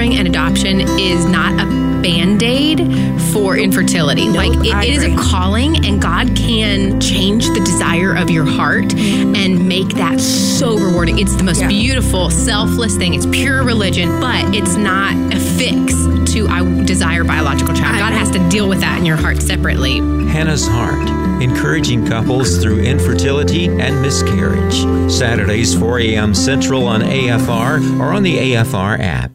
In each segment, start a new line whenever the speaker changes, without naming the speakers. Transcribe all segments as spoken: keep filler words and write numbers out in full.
fostering and adoption is not a Band-Aid for infertility.
Nope,
like it, it is a calling, and God can change the desire of your heart and make that so rewarding. It's the most yeah. beautiful, selfless thing. It's pure religion, but it's not a fix to I desire biological child. God has to deal with that in your heart separately.
Hannah's Heart, encouraging couples through infertility and miscarriage. Saturdays, four a.m. Central on A F R or on the A F R app.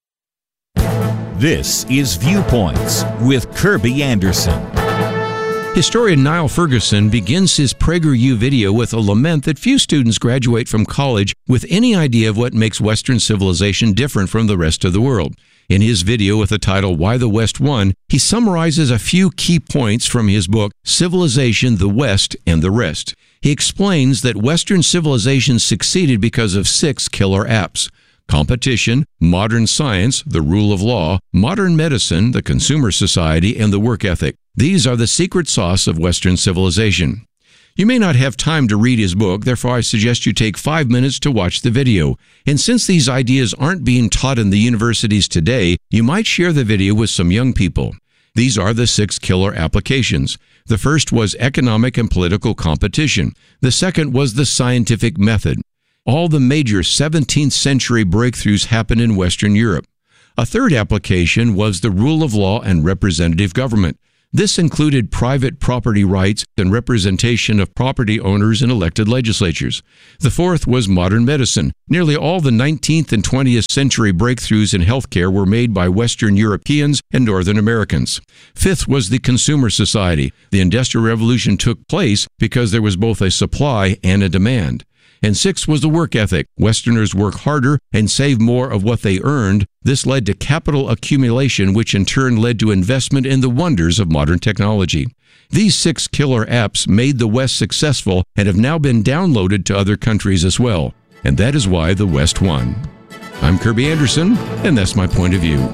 This is Viewpoints with Kirby Anderson.
Historian Niall Ferguson begins his PragerU video with a lament that few students graduate from college with any idea of what makes Western civilization different from the rest of the world. In his video with the title Why the West Won, he summarizes a few key points from his book Civilization, the West, and the Rest. He explains that Western civilization succeeded because of six killer apps: competition, modern science, the rule of law, modern medicine, the consumer society, and the work ethic. These are the secret sauce of Western civilization. You may not have time to read his book, therefore I suggest you take five minutes to watch the video. And since these ideas aren't being taught in the universities today, you might share the video with some young people. These are the six killer applications. The first was economic and political competition. The second was the scientific method. All the major seventeenth century breakthroughs happened in Western Europe. A third application was the rule of law and representative government. This included private property rights and representation of property owners in elected legislatures. The fourth was modern medicine. Nearly all the nineteenth and twentieth century breakthroughs in healthcare were made by Western Europeans and Northern Americans. Fifth was the consumer society. The Industrial Revolution took place because there was both a supply and a demand. And sixth was the work ethic. Westerners work harder and save more of what they earned. This led to capital accumulation, which in turn led to investment in the wonders of modern technology. These six killer apps made the West successful and have now been downloaded to other countries as well. And that is why the West won. I'm Kirby Anderson, and that's my point of view.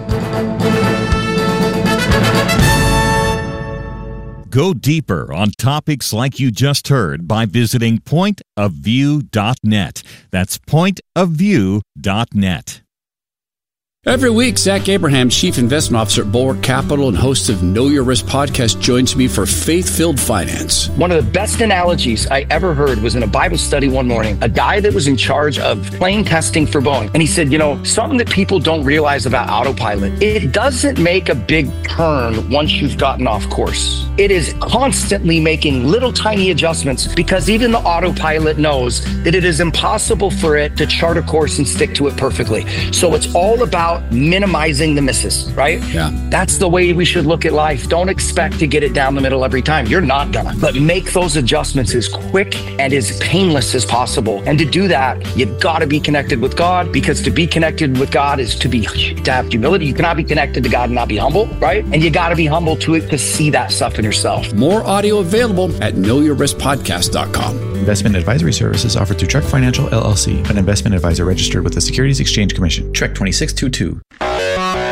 Go deeper on topics like you just heard by visiting point of view dot net. That's point of view dot net.
Every week, Zach Abraham, Chief Investment Officer at Bulwark Capital and host of Know Your Risk podcast, joins me for Faith-Filled Finance.
One of the best analogies I ever heard was in a Bible study one morning, a guy that was in charge of plane testing for Boeing. And he said, you know, something that people don't realize about autopilot, it doesn't make a big turn once you've gotten off course. It is constantly making little tiny adjustments because even the autopilot knows that it is impossible for it to chart a course and stick to it perfectly. So it's all about minimizing the misses, right?
Yeah.
That's the way we should look at life. Don't expect to get it down the middle every time. You're not gonna. But make those adjustments as quick and as painless as possible. And to do that, you've got to be connected with God, because to be connected with God is to be to have humility. You cannot be connected to God and not be humble, right? And you got to be humble to it to see that stuff in yourself.
More audio available at know your risk podcast dot com.
Investment advisory services offered through Trek Financial, L L C, an investment advisor registered with the Securities Exchange Commission. Trek twenty-six twenty-two.